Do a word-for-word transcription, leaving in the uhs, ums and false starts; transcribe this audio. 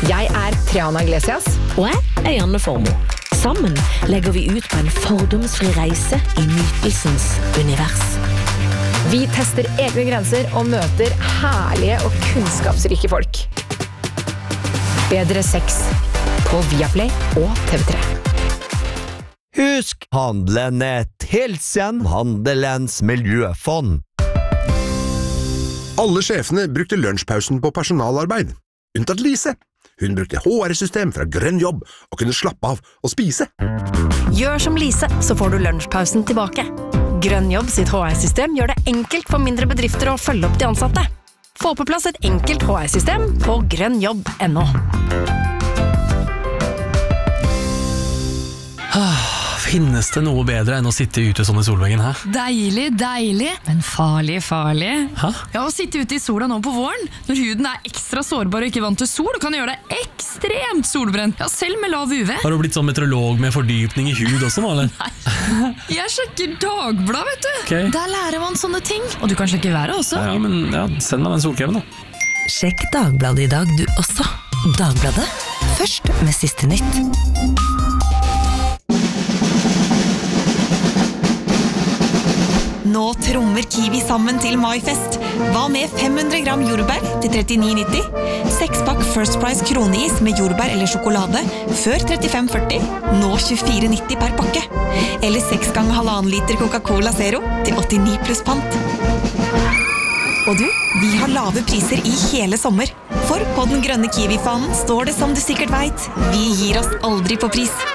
Jeg er Triana Iglesias. Og jeg er Janne Formoe. Sammen legger vi ut på en fordomsfri reise i nytelsens univers. Vi tester egne grenser og møter herlige og kunnskapsrike folk. Bedre sex på Viaplay og T V tre. Husk, handelen er Hilsen, Handelens miljøfond. Alle sjefene brukte lunsjpausen på personalarbeid. Unntatt Lise. Hun brukte H R-system fra Grønn Jobb og kunne slappe av og spise. Gjør som Lise, så får du lunsjpausen tilbake. Grønn Jobb sitt H R-system gjør det enkelt for mindre bedrifter å følge opp de ansatte. Få på plass et enkelt H R-system på grønnjobb punktum no. Finnes det noe bedre enn å sitte ute sånn i solveggen, hæ? Deilig, deilig, men farlig, farlig. Hæ? Ja, å sitte ute i sola nå på våren, når huden er ekstra sårbar og ikke vant til sol, kan gjøre deg ekstremt solbrent. Ja, selv med lav U V. Har du blitt sånn meteorolog med fordypning i hud også nå, eller? Nei, jeg sjekker Dagbladet, vet du. Okay. Der lærer man sånne ting. Og du kan sjekke været også. Ja, ja, men ja, send meg den solkremen da. Sjekk Dagbladet i dag du også. Dagbladet, først med siste nytt. Nå trommer Kiwi sammen til MaiFest. Hva med fem hundre gram jordbær til trettini nitti? Sekspakk First Price kroneis med jordbær eller sjokolade før trettifem førti, nå tjuefire nitti per pakke. Eller seks ganger halvannen liter Coca-Cola Zero til åttini pluss pant. Og du, vi har lave priser i hele sommer. For på den grønne Kiwi-fanen står det som du sikkert vet, vi gir oss aldri på pris.